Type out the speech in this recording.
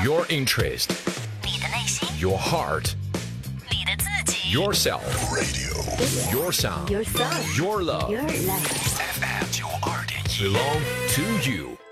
Your interest, 你的内心， your heart, 你的自己 yourself, radio, your sound, Your song. your love, Your life. FM 92.1 belong to you.